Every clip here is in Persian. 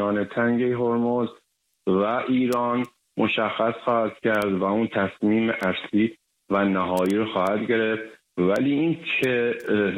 میان تنگه هرمز و ایران مشخص خواهد کرد و اون تصمیم اصلی و نهایی رو خواهد گرفت. ولی این که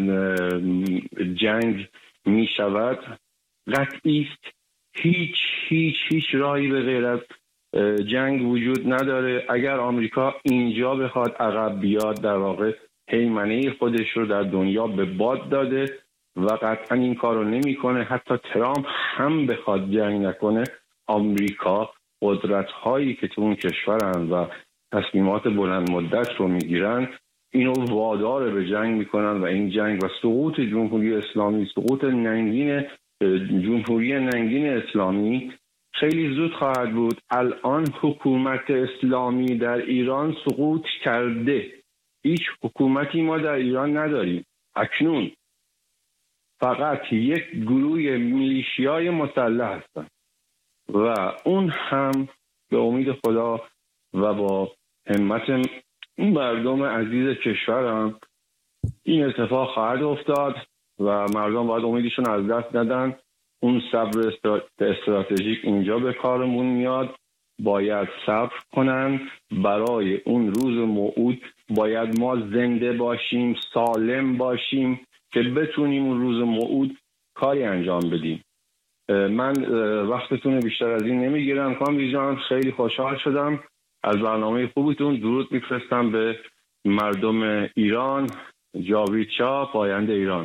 جنگ می شود قطعی است. هیچ راهی به غیر از جنگ وجود نداره. اگر آمریکا اینجا بخواد عقب بیاد، در واقع هیمنه خودش رو در دنیا به باد داده و قطعا این کار رو نمی کنه. حتی ترامپ هم بخواد جنگ نکنه، آمریکا قدرت هایی که تو اون کشورن و تصمیمات بلند مدت رو میگیرن اینو وادار به جنگ میکنن و این جنگ و سقوط جمهوری اسلامی، سقوط جمهوری ننگین اسلامی خیلی زود خواهد بود. الان حکومت اسلامی در ایران سقوط کرده. هیچ حکومتی ما در ایران نداریم. اکنون فقط یک گروه میلیشیای مسلح هستن و اون هم به امید خدا و با همت مردم عزیز کشورم این اتفاق خواهد افتاد و مردم باید امیدشون از دست ندن. اون صبر استراتژیک اینجا به کارمون میاد. باید صبر کنن. برای اون روز موعود باید ما زنده باشیم، سالم باشیم که بتونیم اون روز موعود کاری انجام بدیم. من وقتتون بیشتر از این نمیگیرم. کامبیز جان خیلی خوشحال شدم از برنامه خوبتون. درود میفرستم به مردم ایران. جاوید شاه، پاینده ایران.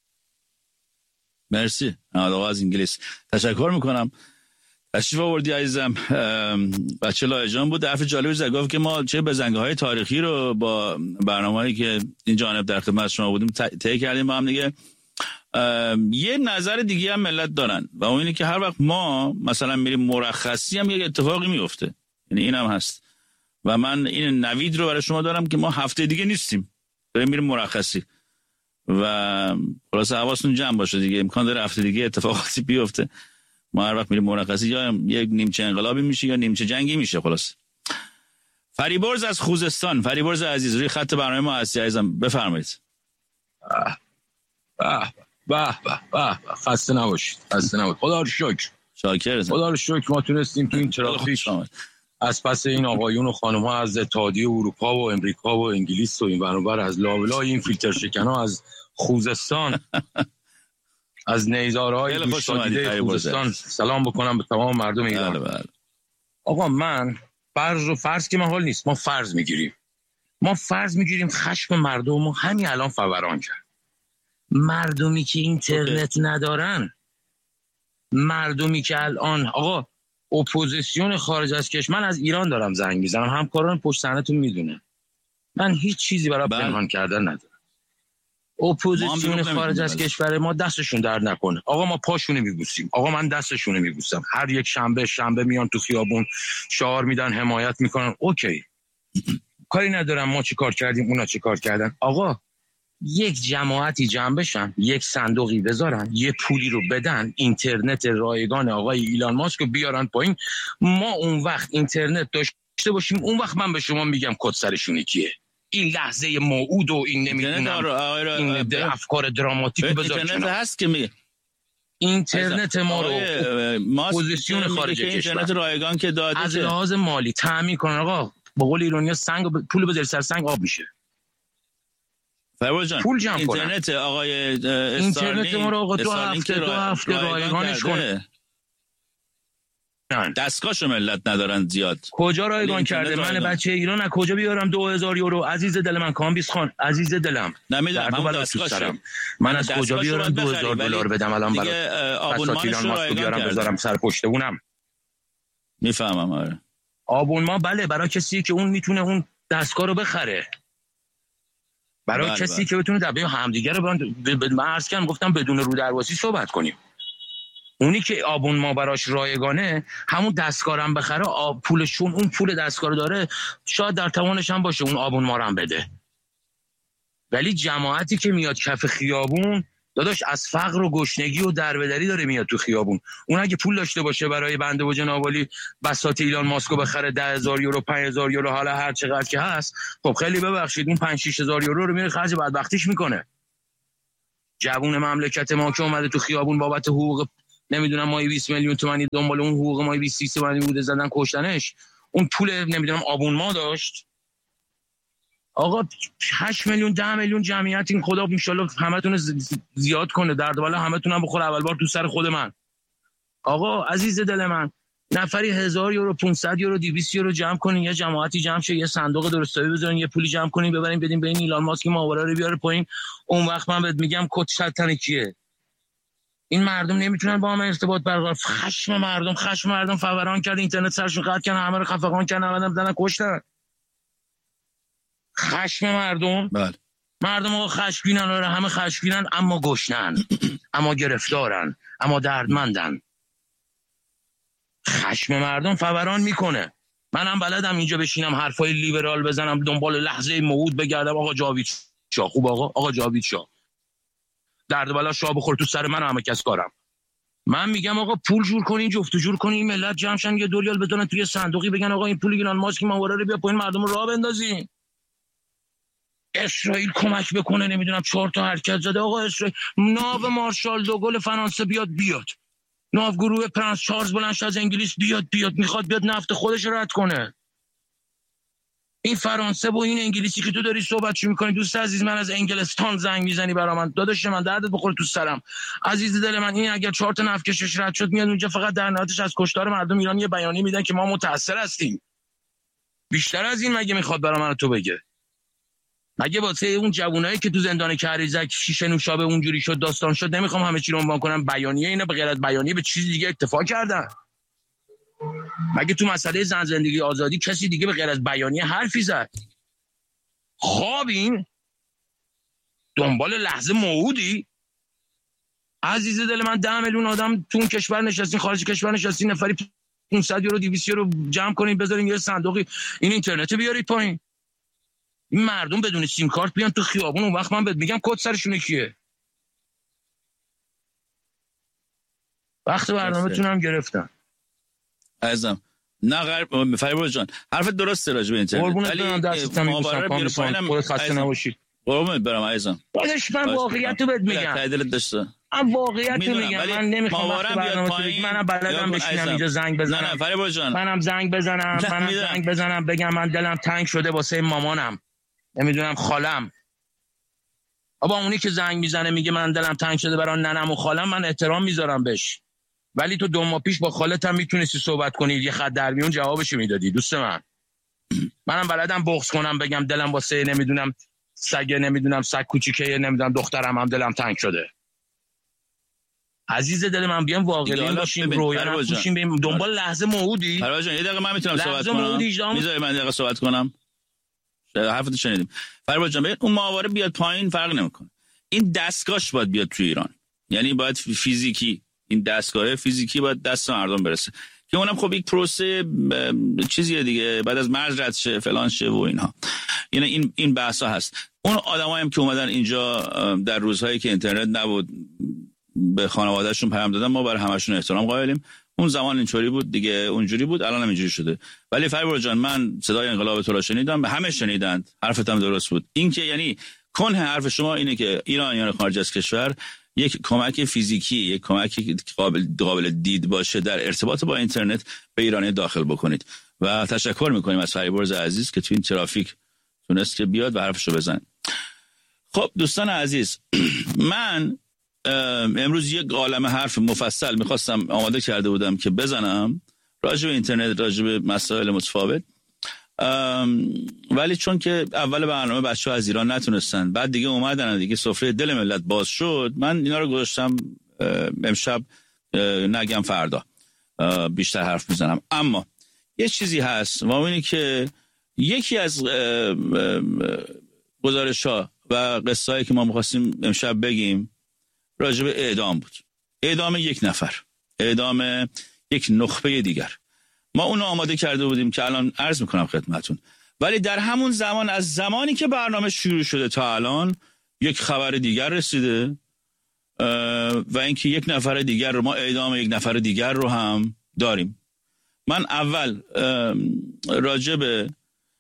مرسی آقا از انگلیس. تشکر میکنم. تشریف آوردی عزیزم. بچه لایجان بود. حرف جالبی زد، گفت که ما چه بزنگاهای تاریخی رو با برنامه‌ای که این جانب در خدمت شما بودیم طی کردیم با هم دیگه. یه نظر دیگه هم ملت دارن و اون اینه که هر وقت ما مثلا میریم مرخصی هم یک اتفاقی میفته. یعنی اینم هست و من این نوید رو برای شما دارم که ما هفته دیگه نیستیم، داریم میریم مرخصی و خلاص حواستون جمع باشه دیگه. امکان داره هفته دیگه اتفاقاتی بیفته. ما هر وقت میریم مرخصی یا یک نیمچه انقلابی میشه یا نیمچه جنگی میشه. خلاص فریبرز از خوزستان، فریبرز عزیز روی خط برنامه ما هستی عزیزم، بفرمایید. به خسته نباشید. خدا رو شکر. شاکرم. خدا رو شکر ما تونستیم تو این ترافیک از پس این آقایون و خانم ها از اتحادیه اروپا و امریکا و انگلیس و این برابر از لابلای این فیلتر شکن ها از خوزستان از نیزارهای گوشتادیده خوزستان سلام بکنم به تمام مردم ایران. بله. آقا من فرض که محال نیست. ما فرض میگیریم خشم مردم ما همین الان فوران کرد. مردمی که اینترنت ندارن، مردمی که الان آقا اپوزیسیون خارج از کشور، من از ایران دارم زنگ میزنم، همکاران پشت صحنه‌تون میدونه من هیچ چیزی برای پنهان کردن ندارم. اپوزیسیون خارج از کشور ما دستشون درد نکنه. آقا ما پاشونو میبوسیم. آقا من دستشونو میبوسم. هر یک شنبه میان تو خیابون شعار میدن، حمایت میکنن. اوکی کاری ندارم ما چی کار کردیم اونا چی کار کردن. آقا یک جماعتی جمع بشن، یک صندوقی بذارن، یه پولی رو بدن، اینترنت رایگان آقای ایلان ماسک رو بیارن پایین، ما اون وقت اینترنت داشته باشیم. اون وقت من به شما میگم کد سرشون کیه. این لحظه موعود و این نمیدونم این افکار دراماتیک بذار اینترنت هست که میگه اینترنت ما رو پوزیشن خارج کشور اینترنت رایگان که داده از لحاظ مالی تامین کنن. آقا به قول ایرانی‌ها پول بذاری سر سنگ آب میشه. فرباز جان پول جمع اینترنت آقای اینترنت ما رو آقا دو هفته رایگانش کنه. دستگاهشو ملت ندارن زیاد. کجا رایگان کرده؟ من بچه ایران از کجا بیارم 2000 یورو؟ عزیز دل من کامبیز خان، عزیز دلم، نمیدونم همون دستگاهشو من از کجا بیارم 2000 دلار بدم الان برای آبونمانشو ماسکو بیارم بذارم سر پشت اونم؟ میفهمم. آره آبونمان بله، برای کسی که اون میتونه اون دستگاه رو بخره، برای کسی که بتونه دبه همدیگه رو من عرض کردم گفتم بدون رو درواسی صحبت کنیم. اونی که آبون ما براش رایگانه همون دستکارم هم بخره، پولشون اون پول دستکار داره شاید در توانش هم باشه اون آبون ما رو هم بده. ولی جماعتی که میاد کف خیابون داداش از فقر و گشنگی و دربدری داره میاد تو خیابون. اون اگه پول داشته باشه برای بنده و جنابالی بساط ایلان ماسکو بخره 10,000 یورو 5,000 یورو حالا هر چقدر که هست، خب خیلی ببخشید اون 5-6 هزار یورو رو میره خرج بدبختیش میکنه. جوون مملکت ما که اومده تو خیابون بابت حقوق نمیدونم مایی 20 میلیون تومانی دنبال اون حقوق مایی 20 تومانی بوده زدن کشتنش، اون پول نمیدونم آبونما داشت. آقا 8 میلیون 10 میلیون جمعیت این، خدا ان شاءالله همتون زیاد کنه، درد بالا همتون هم بخوره اول بار تو سر خود من. آقا عزیز دل من، نفری 1000 یورو 500 یورو 200 یورو جمع کنین، یه جماعتی جمع شه، یه صندوق درستابی بذارین، یه پولی جمع کنین ببرین بدین به این ایلان ماسک ماورا رو بیاره پایین. اون وقت من بهت میگم کت تن کیه. این مردم نمیتونن با هم ارتباط برقرار. خشم مردم فوران کرد، اینترنت سرشون قطع کردن، همه رو خفقان کردن، آدم زدن کشتن. خشم مردم. بله. مردم آقا خشمگینن، همه خشمگینن، اما گشنن، اما گرفتارن، اما دردمندن. خشم مردم فوران میکنه. منم بلدم اینجا بشینم حرفای لیبرال بزنم، دنبال لحظه موعود بگردم. آقا جاوید شاه خوب، آقا جاوید شاه درد بالا شاه بخور تو سر من، همه کس کارم. من میگم آقا پول جور کنین، جفت جور کنین، ملت جمع شن یه $2 بدونن توی صندوقی، بگن آقا این پول ایلان ماسک ماورا رو بیا پایین، مردم رو راه بندازین. اسرائیل کمک بکنه، نمیدونم 4 تا حرکت زده. آقا اسرائیل ناو مارشال دوگل فرانسه بیاد، ناو گروه پرنس چارلز بلند از انگلیس بیاد، میخواد بیاد نفت خودش رد کنه. این فرانسه با این انگلیسی که تو داری صحبتشو میکنی، دوست عزیز من از انگلستان زنگ میزنی برا من، داداش من دردت بخوره تو سرم، عزیز دل من. این اگر 4 تا نفت کشش رد شد میاد اونجا، فقط در نهایتش از کشتار مردم ایران یه بیانیه میدن که ما متأثر هستیم. بیشتر از این مگه میخواد برا من تو بگه؟ مگه واسه اون جوونایی که تو زندان کریزک شیشه نوشابه اونجوری شد داستان شد، نمیخوام همه چی رو عنوان کنم، بیانیه اینا به غیر از بیانیه به چیز دیگه اکتفا کردن؟ مگه تو مسئله زن زندگی آزادی کسی دیگه به غیر از بیانیه حرفی زد؟ خوابین دنبال لحظه موعودی؟ عزیز دل من 10 میلیون آدم تو اون کشور نشستین، خارج کشور نشستین، نفری 500 یورو 200 یورو جمع کنین بذارین یه صندوقی، این اینترنت بیارید پایین. این مردم بدون سیم کارت بیان تو خیابون، اون وقت من بهت میگم کد سرشونه کیه. وقت برنامه‌تون هم گرفتم عزیزم. نه غرب فریبرز جان حرفت درسته راجع به اینترنت، ولی دستم میبوسم خودت خسته نباشی. قربونت برم عزیزم. داداش من واقعیت رو بهت میگم، ته دلت داشته. من واقعیت رو میگم، من نمیخوام وقت برنامه‌تون بگم، منم بلدم بشینم اینجا زنگ بزنم. نه فریبرز جان منم زنگ بزنم بگم من دلم تنگ شده واسه مامانم، نمیدونم خالم. بابا اونی که زنگ میزنه میگه من دلم تنگ شده برای ننم و خالم، من احترام میذارم بهش، ولی تو 2 ماه پیش با خالت هم میتونستی صحبت کنی، یه خط در میون جوابشو میدادی. دوست منم بلدم بغض کنم، بگم دلم واسه نمیدونم سگ، نمیدونم سگ کوچیکه، نمیدونم دخترم هم دلم تنگ شده. عزیز دل من بیام واقعی باشیم، رویا نپوشیم، بریم دنبال لحظه موعودی. پرویز جان یه دقیقه من میتونم صحبت کنم؟ میذاری من دقیقه صحبت کنم؟ حرفتو شنیدیم. فریبرز جان اون ماهواره بیاد پایین فرق نمیکنه، این دستگاهش باید بیاد تو ایران، یعنی باید فیزیکی، این دستگاه فیزیکی باید دست مردم برسه که اونم خب یک پروسه چیزیه دیگه، بعد از مرز رد شه فلان شه و اینها، یعنی این بحثا هست. اون آدمایی هم که اومدن اینجا در روزهایی که اینترنت نبود به خانواده‌شون پیام دادن، ما برای همشون احترام قائلیم. اون زمان اینطوری بود دیگه، اونجوری بود، الان هم اینجوری شده. ولی فریبرز جان من صدای انقلاب تو رو شنیدم، همه شنیدند، حرفت هم درست بود. این که یعنی کنه حرف شما اینه که ایرانیان خارج از کشور یک کمک فیزیکی، یک کمکی قابل دید باشه در ارتباط با اینترنت به ایرانی داخل بکنید و تشکر میکنیم از فریبرز عزیز که تو این ترافیک تونست که بیاد و حرفشو بزن. خب دوستان عزیز، من امروز یک عالمه حرف مفصل میخواستم آماده کرده بودم که بزنم راجع به اینترنت، راجع به مسائل متفاوت، ولی چون که اول برنامه بچه‌ها از ایران نتونستن، بعد دیگه اومدن دیگه سفره دل ملت باز شد، من اینا رو گذاشتم امشب نگم فردا بیشتر حرف میزنم. اما یه چیزی هست و اینه که یکی از گزارش‌ها و قصه‌ای که ما می‌خواستیم امشب بگیم راجع به اعدام بود. اعدام یک نفر، اعدام یک نخبه دیگر. ما اونو آماده کرده بودیم که الان عرض میکنم خدمتون، ولی در همون زمان، از زمانی که برنامه شروع شده تا الان، یک خبر دیگر رسیده و اینکه یک نفر دیگر رو، ما اعدام یک نفر دیگر رو هم داریم. من اول راجع به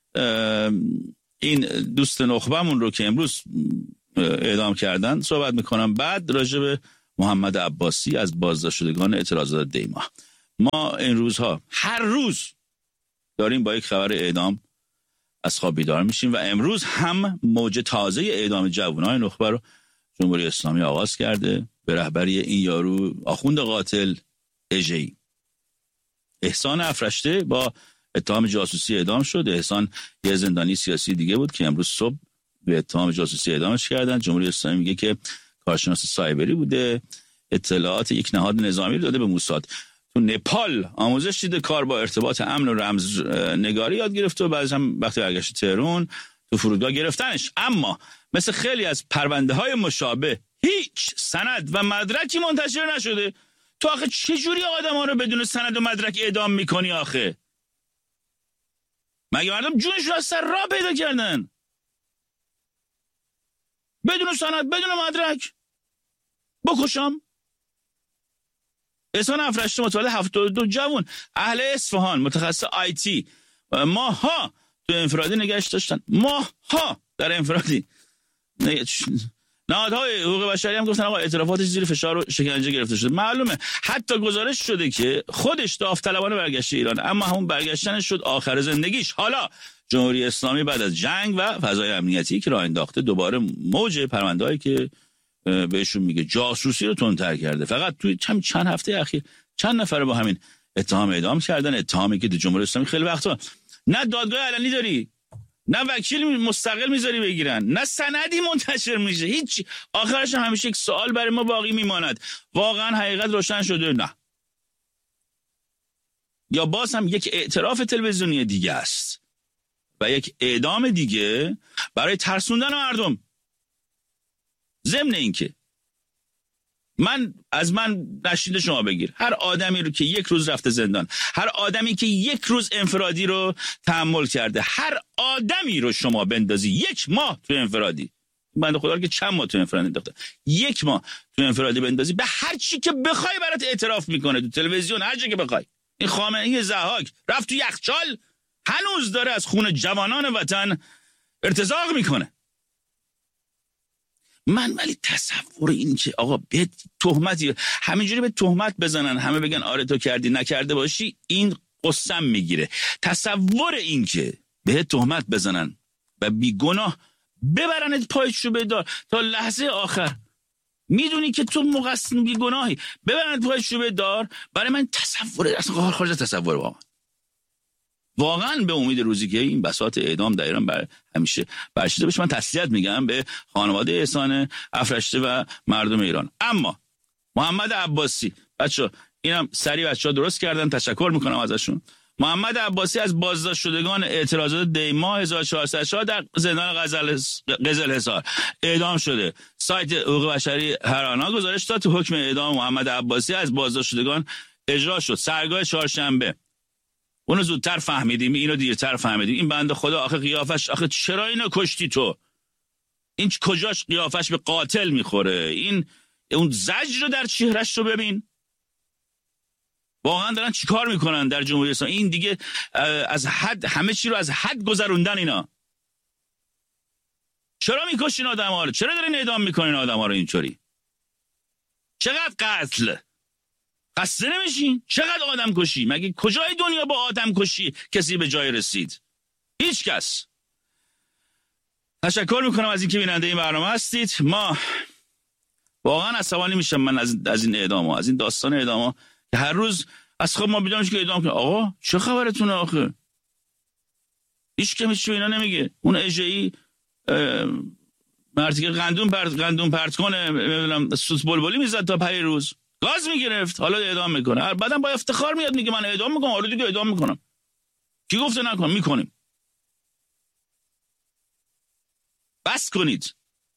این دوست نخبه‌مون رو که امروز اعدام کردن صحبت میکنم، بعد راجع به محمد عباسی از بازداشت شدگان اعتراضات دیما. ما این روزها هر روز داریم با یک خبر اعدام از خواب بیدار میشیم و امروز هم موج تازه اعدام جوانای نخبه رو جمهوری اسلامی آغاز کرده به رهبری این یارو آخوند قاتل اژه‌ای. احسان افرشته با اتهام جاسوسی اعدام شد. احسان یه زندانی سیاسی دیگه بود که امروز صبح به اتهام جاسوسی اعدامش کردن. جمهوری اسلامی میگه که کارشناس سایبری بوده، اطلاعات یک نهاد نظامی رو داده به موساد. تو نپال آموزش دیده، کار با ارتباط امن و رمزنگاری یاد گرفته و بعدش هم وقتی برگشت تهران تو فرودگاه گرفتنش. اما مثل خیلی از پرونده های مشابه هیچ سند و مدرکی منتشر نشده. تو آخه چجوری آدم ها رو بدون سند و مدرک اعدام میکنی آخه؟ مگه مردم جونشون از سر راه پیدا کردن؟ بدون سند بدون مدرک بکشم؟ احسان افرشته متولد 72 جوان اهل اصفهان، متخصص آیتی، ماها تو انفرادی نگهش داشتن، ماها در انفرادی. نهادهای حقوق بشری هم گفتن آقا اعترافاتش زیر فشار و شکنجه گرفته شده. معلومه حتی گزارش شده که خودش داوطلبانه برگشته ایران، اما همون برگشتنش شد آخر زندگیش. حالا جمهوری اسلامی بعد از جنگ و فضای امنیتی که راه انداخته دوباره موج پرونده‌ای که بهشون میگه جاسوسی رو تندتر کرده. فقط توی چند هفته اخیر چند نفر با همین اتهام اعدام کردن. اتهامی که جمهوری اسلامی خیلی وقتا نه دادگاه علنی داری، نه وکیل مستقل میذاری بگیرن، نه سندی منتشر میشه، هیچ. آخرش همیشه یک سوال برای ما باقی میماند، واقعا حقیقت روشن شده؟ نه. یا باز هم یک اعتراف تلویزیونی دیگه است و یک اعدام دیگه برای ترسوندن مردم. ضمن این که من نشید شما بگیر، هر آدمی رو که یک روز رفته زندان، هر آدمی که یک روز انفرادی رو تحمل کرده، هر آدمی رو شما بندازی 1 ماه تو انفرادی، بنده خدا رو که چند ماه تو انفرادی انداخته، 1 ماه تو انفرادی بندازی، به هر چی که بخوای برات اعتراف میکنه تو تلویزیون، هر جا که بخوای. این خامنه‌ای ضحاک رفت تو یخچال، هنوز داره از خون جوانان وطن ارتزاق میکنه. من ولی تصور این که آقا به تهمتی همینجوری به تهمت بزنن، همه بگن آره تو کردی نکرده باشی، این قسم میگیره. تصور این که به تهمت بزنن و بیگناه ببرنت پای چوبه دار تا لحظه آخر، میدونی که تو مقصر بیگناهی، ببرنت پای چوبه دار، برای من تصور اصلا خارج از تصور. واقعا به امید روزی که این بساط اعدام در ایران همیشه برشیده بشه. من تسلیت میگم به خانواده احسان افرشته و مردم ایران. اما محمد عباسی، بچه اینم سریع بچه‌ها درست کردن، تشکر میکنم ازشون. محمد عباسی از بازداشت شدگان اعتراضات دیما 1400 در زندان قزلحصار اعدام شده. سایت حقوق بشری هرانا گزارش داد تو حکم اعدام محمد عباسی از بازداشت شدگان اجرا شد. سرگاه چهارشنبه. اونو زودتر فهمیدیم، اینو دیرتر فهمیدیم. این بنده خدا آخه قیافش، آخه چرا اینو کشتی تو؟ این کجاش قیافش به قاتل میخوره؟ این اون زجر رو در چهرش رو ببین. واقعا دارن چیکار میکنن در جمهوری اسلامی؟ این دیگه از حد، همه چی رو از حد گذروندن اینا. چرا میکشین آدم‌ها رو؟ چرا دارین اعدام میکنین آدم‌ها رو اینطوری؟ چقدر قتل؟ خسته نمیشین؟ چقدر آدم کشی؟ مگه کجای دنیا با آدم کشی کسی به جای رسید؟ هیچ کس. تشکر میکنم از اینکه بیننده این برنامه هستید. ما واقعا عصبانی میشم من از این اعدام‌ها، از این داستان اعدام‌ها که هر روز از خواب ما بیدار میشه که اعدام کنه. آقا چه خبرتونه آخه؟ هیچ کمی چیو اینا نمیگه. اون اژه‌ای مردی که قندون پرت کنه، نمیدونم سوس بلبلی میزد تا پری روز گاز میگرفت، حالا اعدام میکنه. بعدم با افتخار میاد میگه من اعدام میکنم. حالا دیگه اعدام میکنم. کی گفته نکن؟ میکنیم. بس کنید.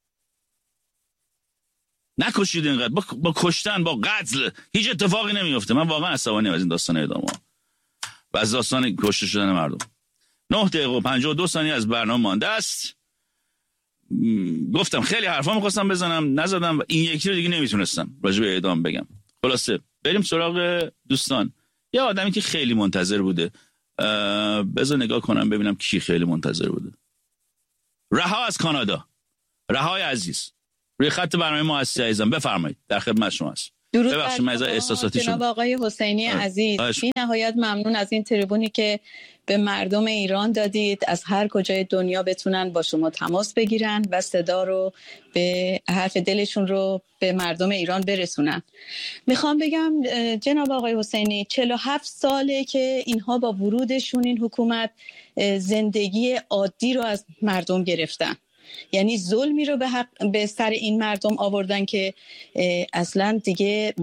نکشید اینقدر. با کشتن، با قتل هیچ اتفاقی نمیفته. من واقعا عصبانی ام از این داستان اعدام‌ها و از داستان کشته شدن مردم. 9 دقیقه و 52 ثانیه از برنامه مانده است. گفتم خیلی حرفا می‌خواستم بزنم، نزدم و این یکی رو دیگه نمیتونستم راجع به اعدام بگم. خلاصه بریم سراغ دوستان. یه آدمی که خیلی منتظر بوده، بذار نگاه کنم ببینم کی خیلی منتظر بوده. رها از کانادا، رهای عزیز، روی خط برنامه ما هستی عزیزم، بفرمایید، در خدمت شما هستم. ببخشید من از احساساتی شدم. جناب آقای حسینی عزیز، بی نهایت ممنون از این تریبونی که به مردم ایران دادید، از هر کجای دنیا بتونن با شما تماس بگیرن و صدا رو به حرف دلشون رو به مردم ایران برسونن. میخوام بگم جناب آقای حسینی 47 ساله که اینها با ورودشون این حکومت زندگی عادی رو از مردم گرفتن. یعنی ظلمی رو به سر این مردم آوردن که اصلا دیگه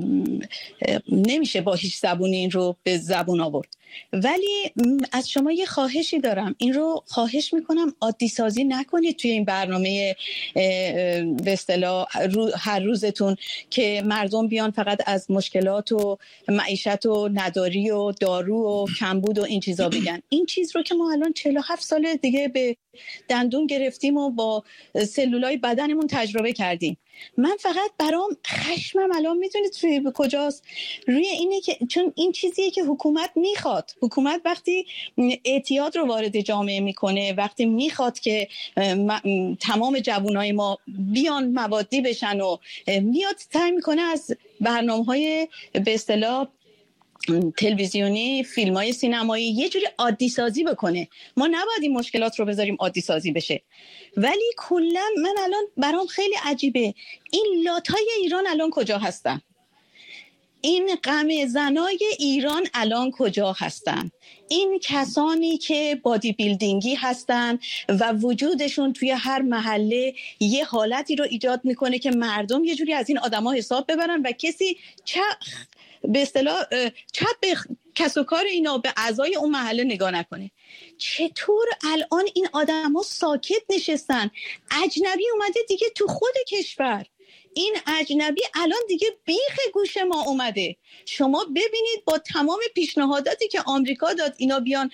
نمیشه با هیچ زبونی این رو به زبون آورد. ولی از شما یه خواهشی دارم، این رو خواهش میکنم عادی سازی نکنید توی این برنامه به اصطلاح هر روزتون که مردم بیان فقط از مشکلات و معیشت و نداری و دارو و کمبود و این چیزا بگن. این چیز رو که ما الان 47 سال دیگه به دندون گرفتیم و با سلولای بدنمون تجربه کردیم. من فقط برام خشمم الان میدونید توی به کجاست؟ روی اینه که چون این چیزیه که حکومت میخواد. حکومت وقتی اعتیاد رو وارد جامعه میکنه، وقتی میخواد که تمام جوانای ما بیان موادی بشن و میاد سعی میکنه از برنامه‌های به اصطلاح تلویزیونی، فیلم‌های سینمایی یه جوری عادی سازی بکنه. ما نباید این مشکلات رو بذاریم عادی سازی بشه. ولی کلا من الان برام خیلی عجیبه این لاتای ایران الان کجا هستن؟ این غم زنای ایران الان کجا هستن؟ این کسانی که بادی بیلدینگی هستن و وجودشون توی هر محله یه حالتی رو ایجاد میکنه که مردم یه جوری از این آدما حساب ببرن و کسی به اصطلاح چپ به کس و کار اینا به اعضای اون محله نگاه نکنه. چطور الان این آدما ساکت نشستن؟ اجنبی اومده دیگه تو خود کشور، این اجنبی الان دیگه بیخ گوش ما اومده. شما ببینید با تمام پیشنهاداتی که آمریکا داد اینا بیان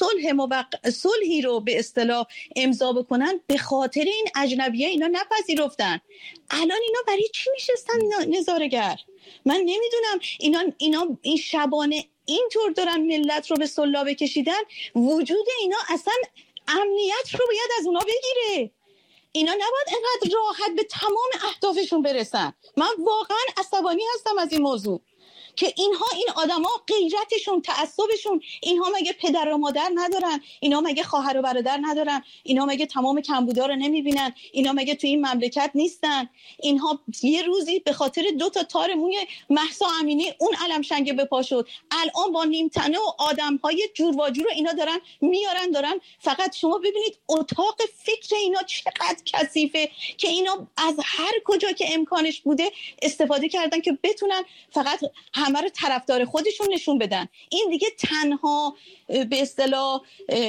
صلحی رو به اصطلاح امضا بکنن، به خاطر این اجنبیه اینا نپذیرفتن. الان اینا برای چی نشستن نظاره‌گر؟ من نمیدونم اینا این شبانه اینطور دارن ملت رو به سلا بکشیدن. وجود اینا اصلا امنیت رو باید از اونا بگیره. اینا نباید اینقدر راحت به تمام اهدافشون برسن. من واقعا عصبانی هستم از این موضوع که اینها این آدما غیرتشون، تعصبشون، اینها مگه پدر و مادر ندارن؟ اینا مگه خواهر و برادر ندارن؟ اینا مگه تمام کمبودا رو نمیبینن؟ اینا مگه تو این مملکت نیستن؟ اینها یه روزی به خاطر 2 تا تار موی مهسا امینی اون علم شنگ به پا شد، الان با نیمتنه و آدمهای جور و جور اینا دارن میارن دارن. فقط شما ببینید اتاق فکر اینا چقدر کثیفه که اینا از هر کجا که امکانش بوده استفاده کردن که بتونن فقط همه رو طرفدار خودشون نشون بدن. این دیگه تنها به اصطلاح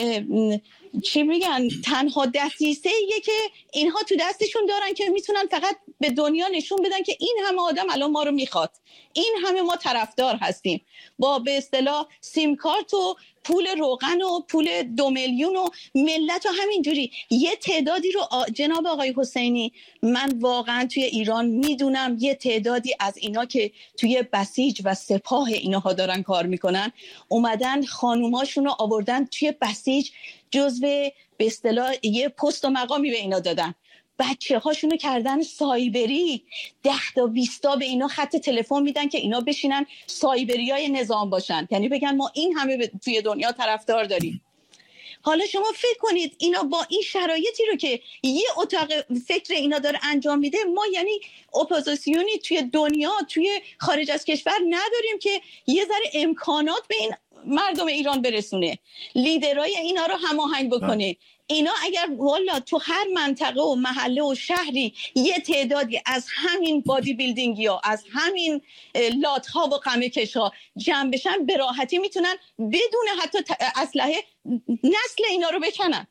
چی میگن، تنها دستیسه‌ایه که اینها تو دستشون دارن که میتونن فقط به دنیا نشون بدن که این همه آدم الان ما رو میخواد، این همه ما طرفدار هستیم. با به اصطلاح سیم کارت و پول روغن و پول 2 میلیون و ملت و همینجوری یه تعدادی رو جناب آقای حسینی، من واقعا توی ایران میدونم یه تعدادی از اینا که توی بسیج و سپاه اینها دارن کار میکنن، اومدن خانوماشون رو آوردن توی بسیج، جزو به اصطلاح یه پست و مقامی به اینا دادن. بچه هاشونو کردن سایبری، 10 تا 20 تا به اینا خط تلفن میدن که اینا بشینن سایبریای نظام باشن، یعنی بگن ما این همه توی دنیا طرفدار داریم. حالا شما فکر کنید اینا با این شرایطی رو که یه اتاق فکر اینا داره انجام میده، ما یعنی اپوزیسیونی توی دنیا توی خارج از کشور نداریم که یه ذره امکانات به این مردم ایران برسونه، لیدرای اینا رو هماهنگ بکنه. اینا اگر والا تو هر منطقه و محله و شهری یه تعدادی از همین بادی بیلدینگی ها، از همین لات ها و قمه کش ها جمع بشن، به راحتی میتونن بدون حتی اسلحه نسل اینا رو بکنن.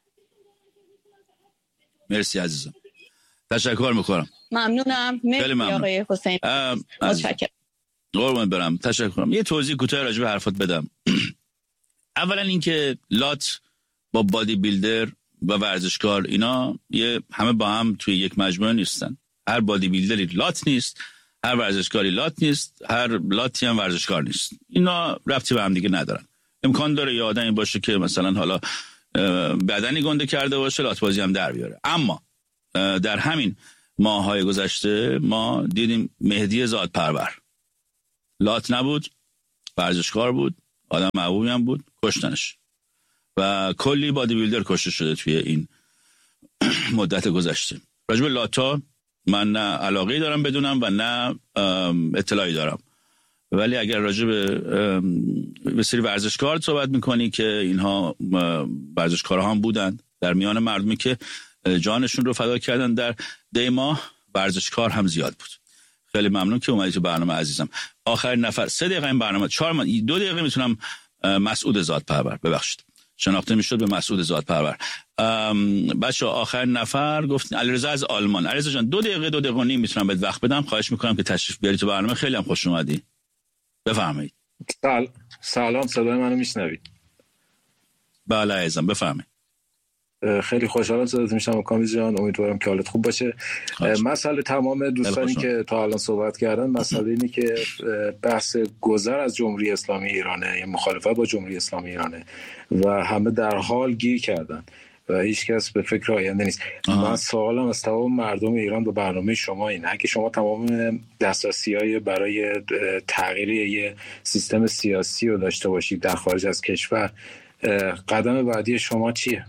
مرسی عزیزم، تشکر میکنم. ممنونم. مرسی آقای حسین، متشکرم. قربان برم، تشکرم. یه توضیح کوتاه راجع به حرفات بدم. اولا اینکه لات با بادی بیلدر و ورزشکار اینا همه با هم توی یک مجموعه نیستن. هر بادی بیلدری لات نیست، هر ورزشکاری لات نیست، هر لاتی هم ورزشکار نیست. اینا ربطی به هم دیگه ندارن. امکان داره یه آدمی باشه که مثلا حالا بدنی گنده کرده باشه، لات بازی هم در بیاره. اما در همین ماه‌های گذشته ما دیدیم مهدی زادپرور، لات نبود، ورزشکار بود، آدم محبوبی هم بود، کشتنش و کلی بادی بیلدر کشته شده توی این مدت گذشته. راجب لاتا من نه علاقه‌ای دارم بدونم و نه اطلاعی دارم، ولی اگر راجب به سری ورزشکار صحبت میکنی که اینها ورزشکارها هم بودن در میان مردمی که جانشون رو فدا کردن در دیما، ورزشکار هم زیاد بود. خیلی ممنون که اومدی تو برنامه عزیزم. آخرین نفر 3 دقیقه این برنامه 2 دقیقه میتونم مسعود زادپرور، ببخشید شناخته میشد به مسعود زادپرور. بچه آخرین نفر گفت علیرضا از آلمان. علیرضا جان 2 دقیقه و نیم میتونم بهت وقت بدم، خواهش میکنم که تشریف بیاری تو برنامه. خیلی هم خوش اومدی، بفرمایید. سلام، صدای منو میشنوید؟ بله عزیزم بفرمایید. خیلی خوشحالم صدات میشنم کامیز جان، امیدوارم که حالت خوب باشه. مسئله تمام دوستانی که تا الان صحبت کردن مسئله اینه که بحث گذر از جمهوری اسلامی ایرانه یا مخالفت با جمهوری اسلامی ایرانه و همه در حال گیر کردن و هیچ کس به فکر آینده نیست. من سوالم از تمام مردم ایران به برنامه شما اینه، اگه شما تمام دسترسی‌های برای تغییر یه سیستم سیاسی رو داشته باشید در خارج از کشور، قدم بعدی شما چیه؟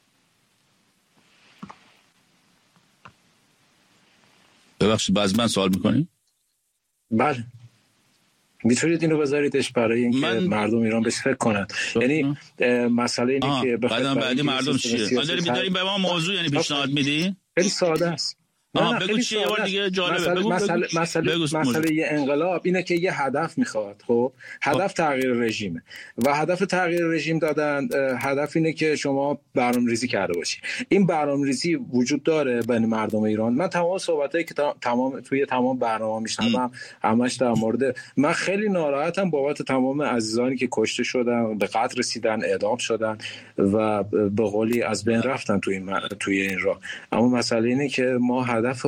ببخشید باز من سوال میکنی؟ بله میتونید اینو بذاریدش برای اینکه مردم ایران بهش فکر کنن. یعنی مسئله اینه که قدم بعدی مردم چیه؟ داریم به ما موضوع یعنی پیشنهاد میدی؟ خیلی ساده است. بگو چیه؟ یه بار دیگه جالبه. مسئله یه انقلاب اینه که یه هدف میخواد. خب هدف تغییر رژیمه و هدف تغییر رژیم دادن هدف اینه که شما برنامه‌ریزی کرده باشی. این برنامه‌ریزی وجود داره بین مردم ایران. من تمام صحبتایی که توی تمام برنامه میشنوم همش در مورد من خیلی ناراحتم بابت تمام عزیزانی که کشته شدن، به قتل رسیدن، اعدام شدن و به قولی از بین رفتن توی این راه. اما مسئله اینه که ما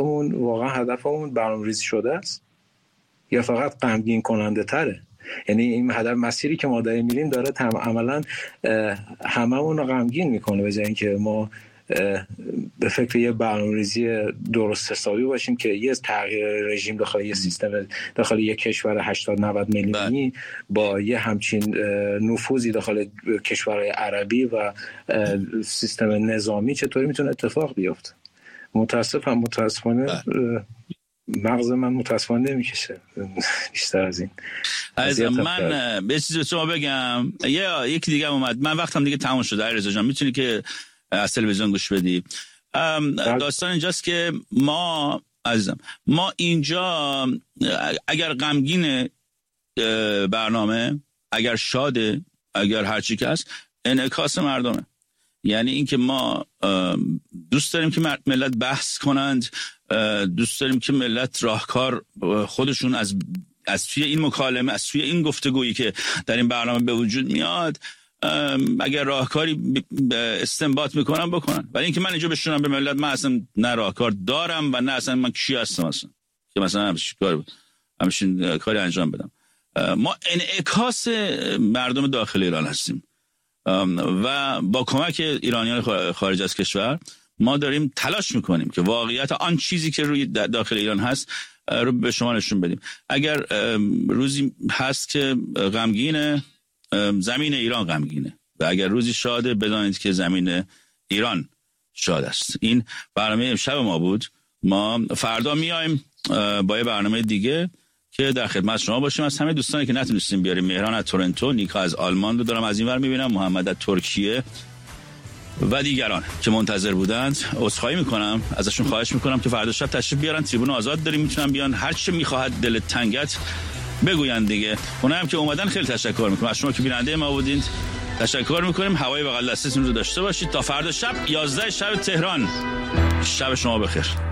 هدفمون برنامه‌ریزی شده است یا فقط غمگین کننده تره؟ یعنی این هدف مسیری که ما داریم میریم داره عملاً هممون رو غمگین میکنه، به جای اینکه ما به فکر یه برنامه‌ریزی درست حسابی باشیم که یه تغییر رژیم داخل یه سیستم داخل یه کشور 80-90 میلیونی با یه همچین نفوذی داخل کشورهای عربی و سیستم نظامی چطوری میتونه اتفاق بیفته. متاسفانه مغز من متاسفانه نمیکشه بیشتر از این. من به چیزی شما بگم، یکی دیگه اومد، من وقتم دیگه تموم شده. علیرضا جان میتونی که از تلویزیون گوش بدی. داستان اینجاست که ما اینجا اگر غمگین برنامه، اگر شاده، اگر هرچی که هست، انعکاس مردمه. یعنی اینکه ما دوست داریم که ملت بحث کنند، دوست داریم که ملت راهکار خودشون از توی این مکالمه، از توی این گفتگویی که در این برنامه به وجود میاد، اگر راهکاری استنباط میکنن بکنن. ولی اینکه من اینجا بشونم به ملت من اصلا نه راهکار دارم و نه اصلا من کی هستم اصلا که مثلا همچین کاری انجام بدم. ما انعکاس مردم داخل ایران هستیم و با کمک ایرانیان خارج از کشور ما داریم تلاش میکنیم که واقعیت آن چیزی که روی داخل ایران هست رو به شما نشون بدیم. اگر روزی هست که غمگینه، زمین ایران غمگینه، و اگر روزی شاده بدانید که زمین ایران شاد است. این برنامه امشب ما بود. ما فردا میایم با یه برنامه دیگه که در خدمت شما باشیم. از همه دوستانی که نتونستیم بیاریم، مهران از تورنتو، نیکا از آلمان رو دارم از این ور میبینم، محمد از ترکیه و دیگران که منتظر بودند، عذرخواهی میکنم ازشون، خواهش میکنم که فردا شب تشریف بیارن. تریبون آزاد داریم، میتونن بیان، هر چی میخواهد دلت تنگت بگوین دیگه. اونایی هم که اومدن خیلی تشکر میکنم. از شما که بیننده ما بودید تشکر میکنیم. هوای بغل دستتون رو داشته باشید. تا فردا شب 11 شب تهران. شب شما بخیر.